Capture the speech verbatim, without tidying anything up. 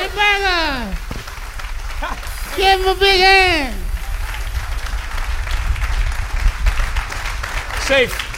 Red Bagger. Give him a big hand. Safe.